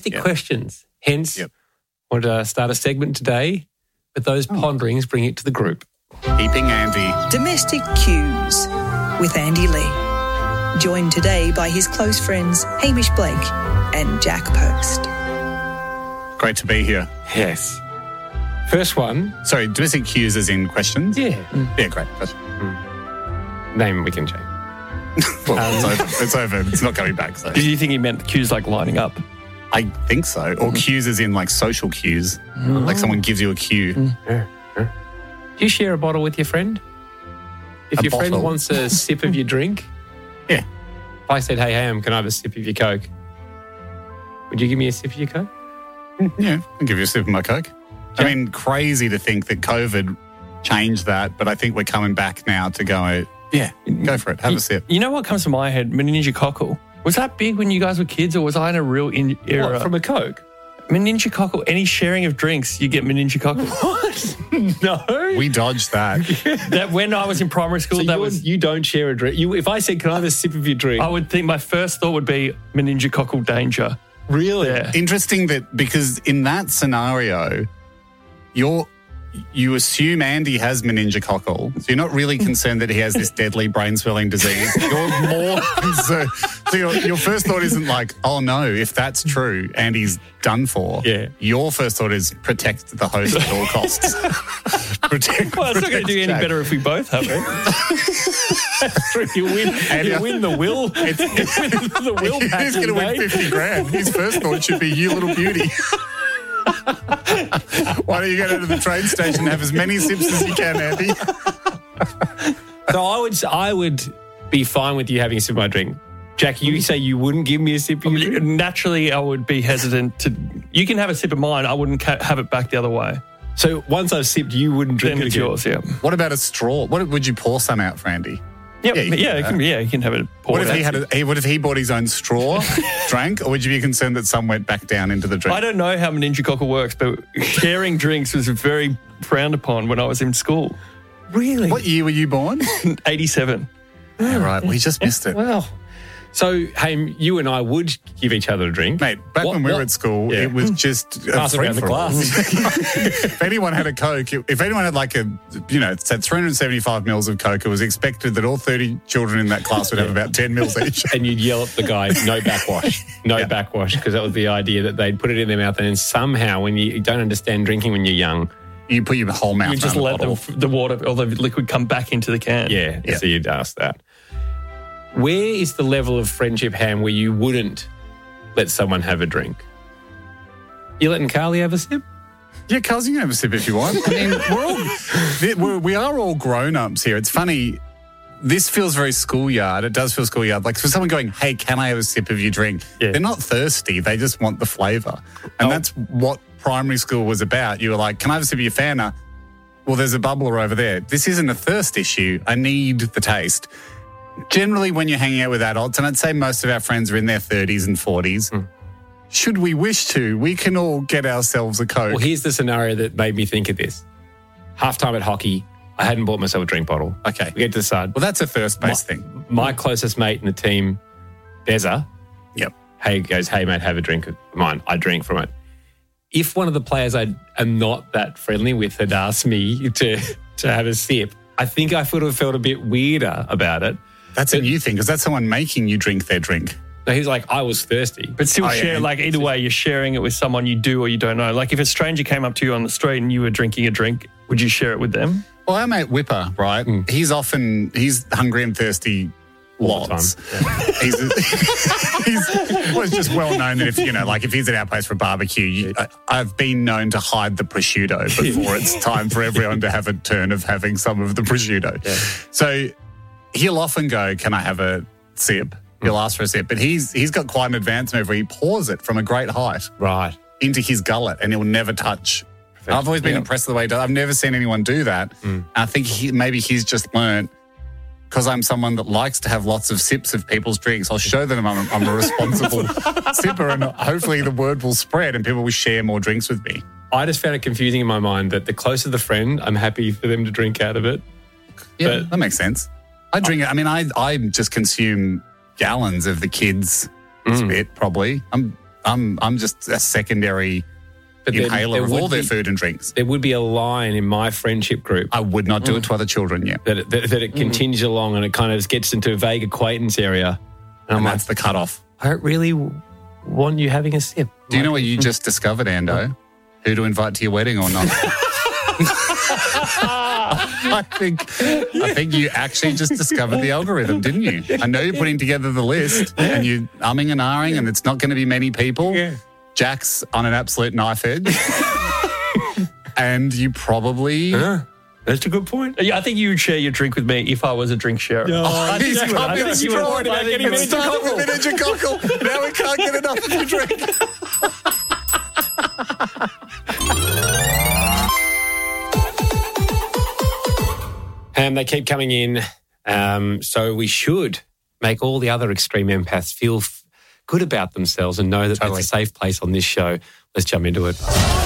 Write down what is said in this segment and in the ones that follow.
questions. Hence, I want to start a segment today with those ponderings, bring it to the group. Keeping Andy. Domestic Cues with Andy Lee. Joined today by his close friends Hamish Blake and Jack Post. Great to be here. Yes. First one. Sorry, domestic cues as in questions? Yeah. Yeah, great. Name we can change. Well, it's over. It's not coming back. So. Did you think he meant the cues like lining up? I think so. Or cues as in like social cues. Like someone gives you a cue. Do you share a bottle with your friend? If A your friend bottle? wants a sip of your drink? Yeah. If I said, hey, Ham, can I have a sip of your Coke? Would you give me a sip of your Coke? Yeah, I'll give you a sip of my Coke. I mean, crazy to think that COVID changed that, but I think we're coming back now to go, go for it. Have a sip. You know what comes to my head? Meningococcal. Was that big when you guys were kids, or was I in a real era? What, from a Coke? Meningococcal. Any sharing of drinks, you get meningococcal. What? No. We dodged that. That when I was in primary school, So you don't share a drink. If I said, can I have a sip of your drink? I would think my first thought would be meningococcal danger. Really? Yeah. Interesting that because in that scenario, you assume Andy has meningococcal, so you're not really concerned that he has this deadly brain-swelling disease. You're more concerned. So your first thought isn't like, oh no, if that's true, Andy's done for. Yeah. Your first thought is protect the host at all costs. protect. Well, it's not going to do any Jack. better if we both have it. You win the will. The will He's pack going to win mate. 50 grand. His first thought should be, you little beauty. Why don't you go down to the train station and have as many sips as you can, Andy? So I would be fine with you having a sip of my drink. Jack, you say you wouldn't give me a sip of your drink? Naturally, I would be hesitant to... You can have a sip of mine. I wouldn't have it back the other way. So once I've sipped, you wouldn't drink Then it it's again? yours, yeah. What about a straw? What would you pour some out for Andy? Yep. Yeah, you can do You can have it poured out. What if he bought his own straw, drank, or would you be concerned that some went back down into the drink? I don't know how meningococcal works, but sharing drinks was very frowned upon when I was in school. Really? What year were you born? 87. Yeah, right. We just missed it. Well, so, hey, you and I would give each other a drink. Mate, back when we were at school, it was just a Pass it around the free-for-all. glass. If anyone had a Coke, if anyone had like it said 375 mils of Coke, it was expected that all 30 children in that class would have about 10 mils each. And you'd yell at the guy, no backwash, backwash, because that was the idea that they'd put it in their mouth and then somehow, when you don't understand drinking when you're young, You put your whole mouth You just around let the bottle. the water or the liquid come back into the can. Yeah, so you'd ask that. Where is the level of friendship, Ham, where you wouldn't let someone have a drink? You letting Carly have a sip? Yeah, Carl, you can have a sip if you want. I mean, we are all grown-ups here. It's funny. This feels very schoolyard. It does feel schoolyard. Like for someone going, hey, can I have a sip of your drink? Yeah. They're not thirsty. They just want the flavour. And that's what primary school was about. You were like, can I have a sip of your Fanta? Well, there's a bubbler over there. This isn't a thirst issue. I need the taste. Generally, when you're hanging out with adults, and I'd say most of our friends are in their 30s and 40s, should we wish to, we can all get ourselves a Coke. Well, here's the scenario that made me think of this. Halftime at hockey, I hadn't bought myself a drink bottle. Okay. We get to the side. Well, that's a thirst-based thing. My closest mate in the team, Beza, goes, hey, mate, have a drink of mine. I drink from it. If one of the players I am not that friendly with had asked me to have a sip, I think I would have felt a bit weirder about it. That's a new thing, because that's someone making you drink their drink. But he's like, I was thirsty. But still share, yeah. like either way, you're sharing it with someone you do or you don't know. Like if a stranger came up to you on the street and you were drinking a drink, would you share it with them? Well, our mate Whipper, right? He's hungry and thirsty lots. He's just well known that if he's at our place for a barbecue, I've been known to hide the prosciutto before it's time for everyone to have a turn of having some of the prosciutto. Yeah. So he'll often go, can I have a sip? He'll ask for a sip, but he's got quite an advanced move where he pours it from a great height into his gullet, and he'll never touch. I've always been impressed with the way he does. I've never seen anyone do that. I think maybe he's just learned, because I'm someone that likes to have lots of sips of people's drinks, I'll show them I'm a responsible sipper, and hopefully the word will spread and people will share more drinks with me. I just found it confusing in my mind that the closer the friend, I'm happy for them to drink out of it. Yeah, that makes sense. I drink it. I mean, I just consume gallons of the kids' spit, probably. I'm just a secondary inhaler of all their food and drinks. There would be a line in my friendship group. I would not do it to other children, that it continues along and it kind of gets into a vague acquaintance area. And that's the cutoff. I don't really want you having a sip. Do you know what you just discovered, Ando? Who to invite to your wedding or not? I think you actually just discovered the algorithm, didn't you? I know you're putting together the list and you're umming and ahhing and it's not going to be many people. Yeah. Jack's on an absolute knife edge. And you probably... That's a good point. Yeah, I think you would share your drink with me if I was a drink sharer. He's got me destroyed. It's started with miniature cockle. Now we can't get enough of your drink. And they keep coming in. So we should make all the other extreme empaths feel good about themselves and know that it's a safe place on this show. Let's jump into it.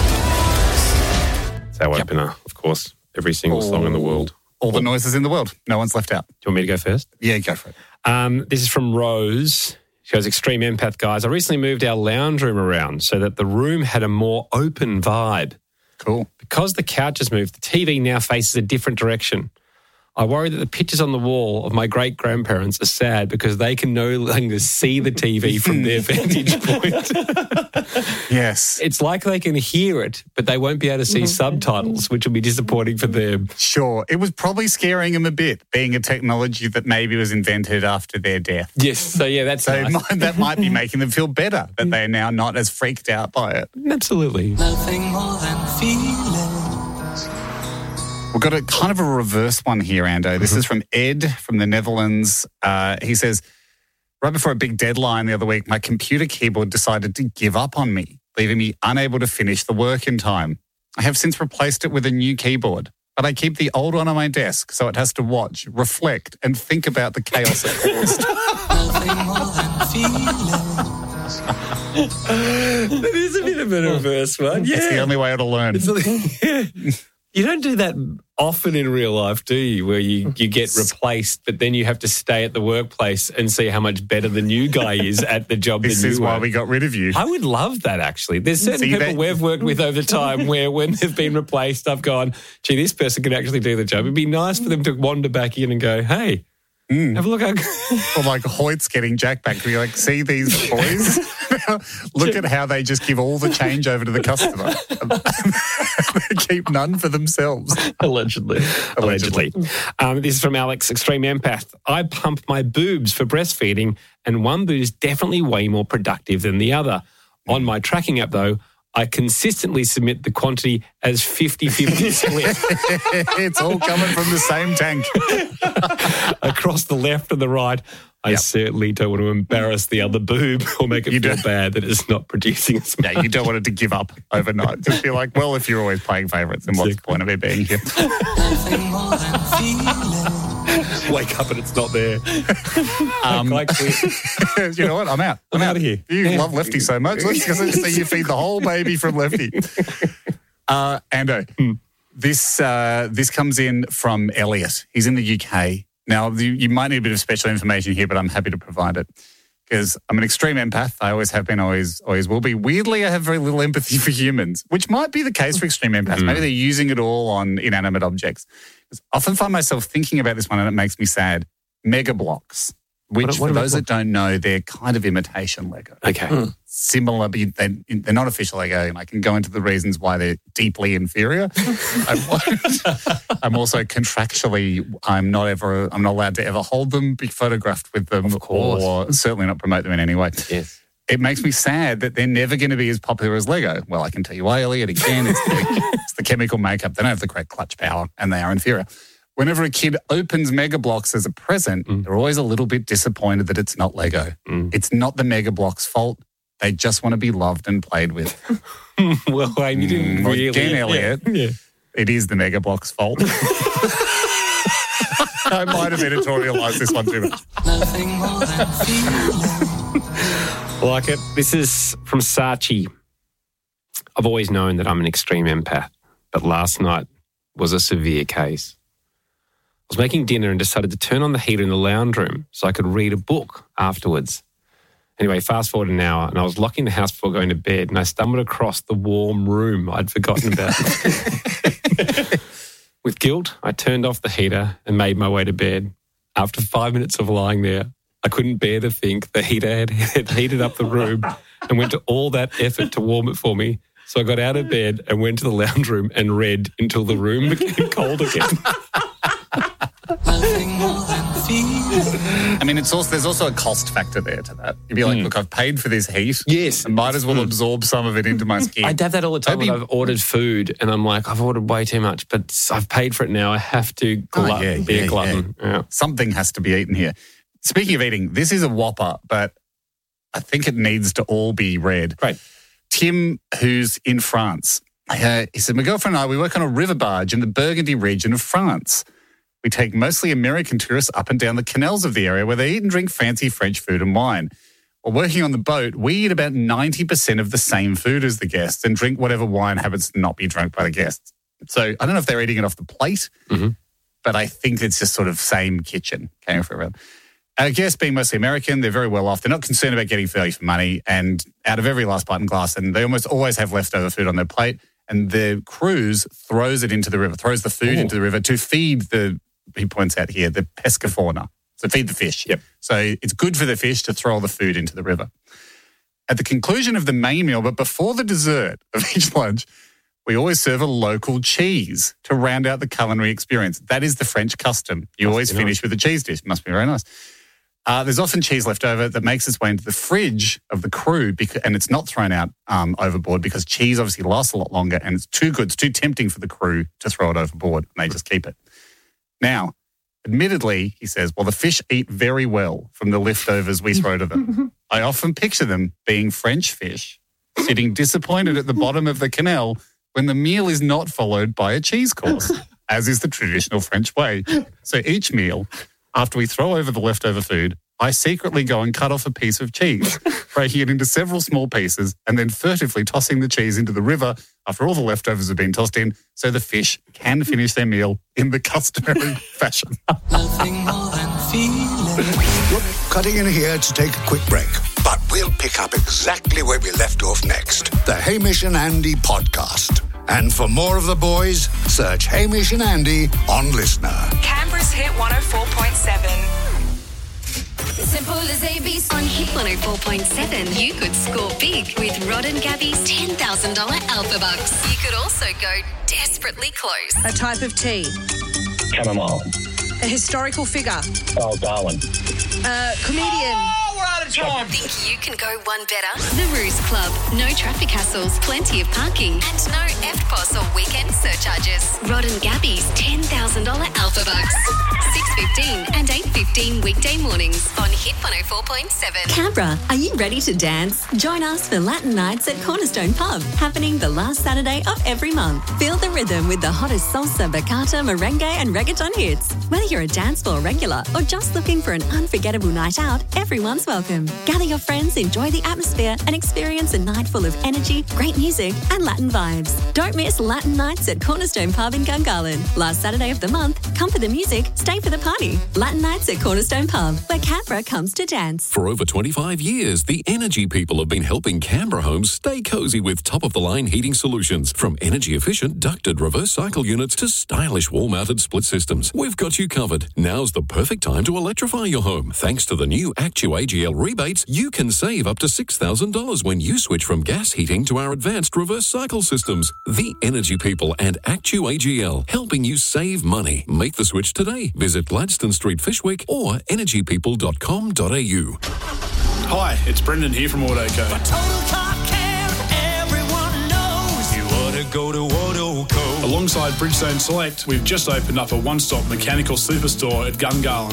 It's our opener, of course. Every single song in the world. All the noises in the world. No one's left out. Do you want me to go first? Yeah, go for it. This is from Rose. She goes, extreme empath, guys. I recently moved our lounge room around so that the room had a more open vibe. Cool. Because the couch has moved, the TV now faces a different direction. I worry that the pictures on the wall of my great-grandparents are sad because they can no longer see the TV from their vantage point. Yes. It's like they can hear it, but they won't be able to see subtitles, which will be disappointing for them. Sure. It was probably scaring them a bit, being a technology that maybe was invented after their death. Yes. So, yeah, that's nice. That might be making them feel better, that they're now not as freaked out by it. Absolutely. Nothing more than feelings. We've got a kind of a reverse one here, Ando. This is from Ed from the Netherlands. He says, right before a big deadline the other week, my computer keyboard decided to give up on me, leaving me unable to finish the work in time. I have since replaced it with a new keyboard, but I keep the old one on my desk so it has to watch, reflect, and think about the chaos it caused. Nothing more than feelings. That is a bit of a reverse one. Yeah. It's the only way it'll learn. You don't do that often in real life, do you? Where you get replaced, but then you have to stay at the workplace and see how much better the new guy is at the job than you This is why we got rid of you. I would love that, actually. There's certain people we've worked with over time where when they've been replaced, I've gone, gee, this person can actually do the job. It'd be nice for them to wander back in and go, hey, have a look. Or like Hoyt's getting Jack back. We're like, see these boys? Look at how they just give all the change over to the customer. They keep none for themselves. Allegedly. This is from Alex, extreme empath. I pump my boobs for breastfeeding and one boob is definitely way more productive than the other. On my tracking app, though, I consistently submit the quantity as 50-50 split. It's all coming from the same tank. Across the left and the right. I certainly don't want to embarrass the other boob or make it feel bad that it's not producing as much. Yeah, you don't want it to give up overnight. Just be like, well, if you're always playing favourites, then what's the point of it being here? Nothing more than feelings. Wake up and it's not there. You know what? I'm out. I'm out of here. You love Lefty so much. Let's just see you feed the whole baby from Lefty. Ando, this comes in from Elliot. He's in the UK. Now, you might need a bit of special information here, but I'm happy to provide it because I'm an extreme empath. I always have been, always will be. Weirdly, I have very little empathy for humans, which might be the case for extreme empaths. Maybe they're using it all on inanimate objects. I often find myself thinking about this one and it makes me sad. Mega Bloks, which for those that don't know, they're kind of imitation Lego. Okay. Similar, but they're not official Lego, and I can go into the reasons why they're deeply inferior. I'm also contractually, I'm not allowed to ever hold them, be photographed with them, or certainly not promote them in any way. Yes. It makes me sad that they're never going to be as popular as Lego. Well, I can tell you why, Elliot. Again, it's the chemical makeup. They don't have the correct clutch power, and they are inferior. Whenever a kid opens Mega Bloks as a present, they're always a little bit disappointed that it's not Lego. It's not the Mega Bloks' fault. They just want to be loved and played with. Well, Wayne, you didn't really. Again, Elliot, it is the Mega Bloks' fault. I might have editorialised this one too much. Nothing more than feelings. Like it. This is from Sachi. I've always known that I'm an extreme empath, but last night was a severe case. I was making dinner and decided to turn on the heater in the lounge room so I could read a book afterwards. Anyway, fast forward an hour, and I was locking the house before going to bed, and I stumbled across the warm room I'd forgotten about. With guilt, I turned off the heater and made my way to bed. After 5 minutes of lying there, I couldn't bear to think the heater had heated up the room and went to all that effort to warm it for me. So I got out of bed and went to the lounge room and read until the room became cold again. Nothing more than feeling. I mean, there's also a cost factor there to that. You'd be like, look, I've paid for this heat. Yes. I might as well absorb some of it into my skin. I have that all the time when I've ordered food and I'm like, I've ordered way too much, but I've paid for it now. I have to be a glutton. Yeah. Something has to be eaten here. Speaking of eating, this is a whopper, but I think it needs to all be read. Right. Tim, who's in France, he said, my girlfriend and I, we work on a river barge in the Burgundy region of France. We take mostly American tourists up and down the canals of the area where they eat and drink fancy French food and wine. While working on the boat, we eat about 90% of the same food as the guests and drink whatever wine happens to not be drunk by the guests. So I don't know if they're eating it off the plate, but I think it's just sort of same kitchen came for everyone. Our guests being mostly American, they're very well off. They're not concerned about getting value for money, and out of every last bite and glass, and they almost always have leftover food on their plate, and the cruise throws it into the river, throws the food into the river to feed he points out here, the pescafauna, so feed the fish. Yep. So it's good for the fish to throw all the food into the river. At the conclusion of the main meal, but before the dessert of each lunch, we always serve a local cheese to round out the culinary experience. That is the French custom. You always finish with a cheese dish. Must be very nice. There's often cheese left over that makes its way into the fridge of the crew, and it's not thrown out overboard because cheese obviously lasts a lot longer and it's too good. It's too tempting for the crew to throw it overboard, and they just keep it. Now, admittedly, he says, the fish eat very well from the leftovers we throw to them. I often picture them being French fish, sitting disappointed at the bottom of the canal when the meal is not followed by a cheese course, as is the traditional French way. So each meal, after we throw over the leftover food, I secretly go and cut off a piece of cheese, breaking it into several small pieces and then furtively tossing the cheese into the river after all the leftovers have been tossed in so the fish can finish their meal in the customary fashion. Nothing more than feeling. We're cutting in here to take a quick break, but we'll pick up exactly where we left off next. The Hamish and Andy podcast. And for more of the boys, search Hamish and Andy on Listener. Canberra's Hit 104.7. Simple as ABC. On Hit 104.7, you could score big with Rod and Gabby's $10,000 Alpha Bucks. You could also go desperately close. A type of tea. Chamomile. A historical figure. Oh, Darwin. A comedian. We're out of time. Think you can go one better? The Ruse Club. No traffic hassles, plenty of parking, and no EFTPOS or weekend surcharges. Rod and Gabby's $10,000 Alpha Bucks. 6:15 and 8:15 weekday mornings on Hit 104.7. Canberra, are you ready to dance? Join us for Latin Nights at Cornerstone Pub, happening the last Saturday of every month. Feel the rhythm with the hottest salsa, bachata, merengue and reggaeton hits. Whether you're a dance floor regular or just looking for an unforgettable night out, everyone's welcome. Gather your friends, enjoy the atmosphere and experience a night full of energy, great music and Latin vibes. Don't miss Latin Nights at Cornerstone Pub in Gungahlin. Last Saturday of the month, come for the music, stay for the party. Latin Nights at Cornerstone Pub, where Canberra comes to dance. For over 25 years, the Energy People have been helping Canberra homes stay cozy with top-of-the-line heating solutions. From energy-efficient ducted reverse cycle units to stylish wall-mounted split systems, we've got you covered. Now's the perfect time to electrify your home. Thanks to the new ActuAGL rebates, you can save up to $6,000 when you switch from gas heating to our advanced reverse cycle systems. The Energy People and ActuAGL, helping you save money. Make the switch today. Visit Gladstone Street, Fishwick or energypeople.com.au. Hi, it's Brendan here from Autoco. For total car care, everyone knows you ought to go to Autoco. Alongside Bridgestone Select, we've just opened up a one-stop mechanical superstore at Gungahlin.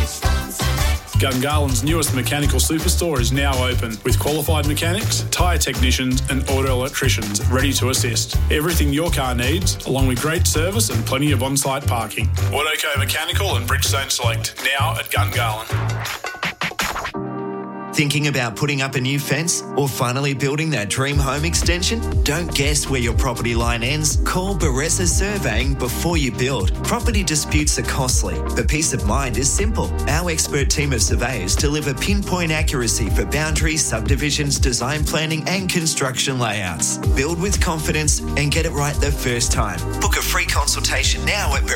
Gungahlин's newest mechanical superstore is now open with qualified mechanics, tyre technicians and auto electricians ready to assist. Everything your car needs, along with great service and plenty of on-site parking. Autoco Mechanical and Bridgestone Select, now at Gungahlin. Thinking about putting up a new fence or finally building that dream home extension? Don't guess where your property line ends. Call Baressa Surveying before you build. Property disputes are costly, but peace of mind is simple. Our expert team of surveyors deliver pinpoint accuracy for boundaries, subdivisions, design planning and construction layouts. Build with confidence and get it right the first time. Book a free consultation now at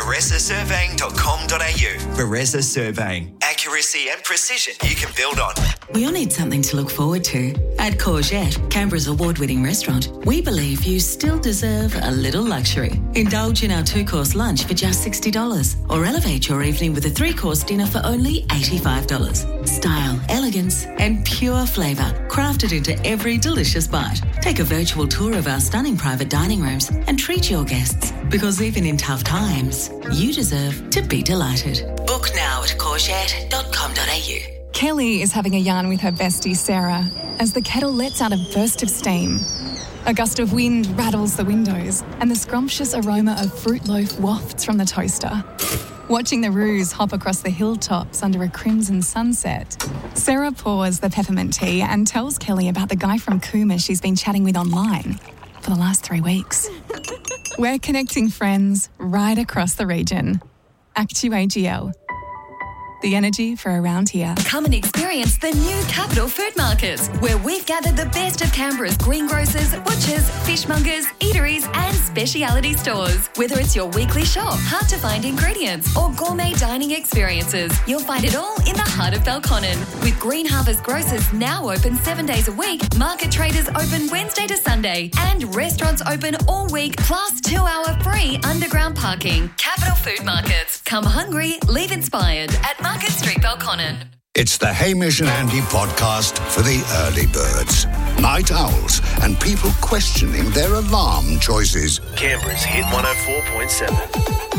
baressasurveying.com.au. Baressa Surveying. Accuracy and precision you can build on. We all need something to look forward to. At Courgette, Canberra's award-winning restaurant, we believe you still deserve a little luxury. Indulge in our 2-course lunch for just $60 or elevate your evening with a 3-course dinner for only $85. Style, elegance and pure flavour crafted into every delicious bite. Take a virtual tour of our stunning private dining rooms and treat your guests, because even in tough times, you deserve to be delighted. Book now at courgette.com.au. Kelly is having a yarn with her bestie Sarah as the kettle lets out a burst of steam. A gust of wind rattles the windows and the scrumptious aroma of fruit loaf wafts from the toaster. Watching the roos hop across the hilltops under a crimson sunset, Sarah pours the peppermint tea and tells Kelly about the guy from Cooma she's been chatting with online for the last 3 weeks. We're connecting friends right across the region. Actu-AGL. The energy for around here. Come and experience the new Capital Food Market, where we've gathered the best of Canberra's greengrocers, butchers, fishmongers, eateries and speciality stores. Whether it's your weekly shop, hard-to-find ingredients or gourmet dining experiences, you'll find it all in the heart of Belconnen. With Green Harvest Grocers now open 7 days a week, market traders open Wednesday to Sunday and restaurants open all week, plus 2-hour free underground parking. Capital Food Markets. Come hungry, leave inspired at Market Street, Belconnen. It's the Hamish and Andy podcast for the early birds, night owls, and people questioning their alarm choices. Canberra's Hit 104.7.